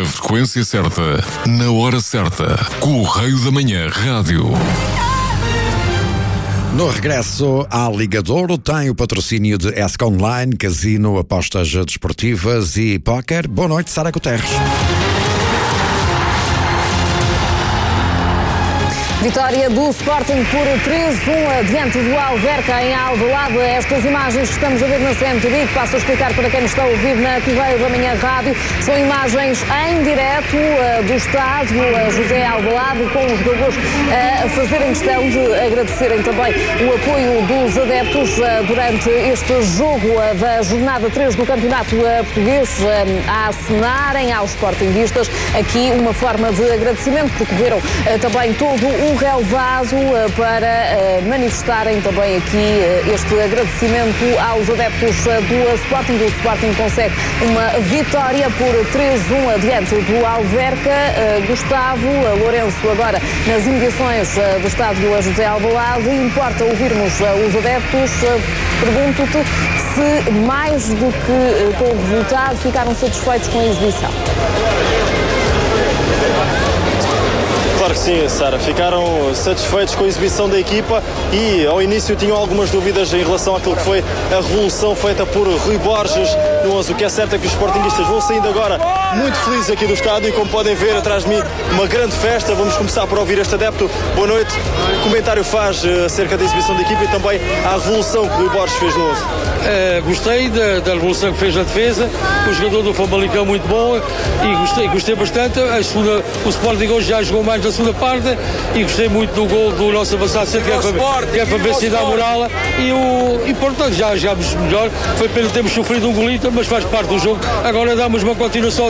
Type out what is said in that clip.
frequência certa, na hora certa. Correio da Manhã Rádio. No regresso à Liga de Ouro tem o patrocínio de ESC Online, casino, apostas desportivas e póquer. Boa noite, Sara Guterres. Vitória do Sporting por 3-1 diante do Alverca em Alvalade. Estas imagens que estamos a ver na CMTV, que passo a explicar para quem nos está a ouvir na Correio da Manhã Rádio, são imagens em direto do estádio José Alvalade, com os jogadores a fazerem questão de agradecerem também o apoio dos adeptos durante este jogo da jornada 3 do Campeonato Português, a acenarem aos sportinguistas aqui uma forma de agradecimento. Percorreram também todo o relevado para manifestarem também aqui este agradecimento aos adeptos do Sporting. O Sporting consegue uma vitória por 3-1 diante do Alverca. Gustavo Lourenço agora nas imediações do estádio José Alvalade. Importa ouvirmos os adeptos. Pergunto-te se mais do que com o resultado ficaram satisfeitos com a exibição. Claro que sim, Sara. Ficaram satisfeitos com a exibição da equipa e ao início tinham algumas dúvidas em relação àquilo que foi a revolução feita por Rui Borges no 11. O que é certo é que os sportinguistas vão saindo agora muito felizes aqui do estádio e, como podem ver atrás de mim, uma grande festa. Vamos começar por ouvir este adepto. Boa noite. Que comentário faz acerca da exibição da equipa e também à revolução que Rui Borges fez no 11? Gostei da revolução que fez na defesa. O jogador do Famalicão muito bom e gostei bastante. O Sporting hoje já jogou mais na segunda parte e gostei muito do gol do nosso avançado centro, que é para ver se dá moral e portanto já jogámos melhor. Foi pelo termos sofrido um golito, mas faz parte do jogo. Agora damos uma continuação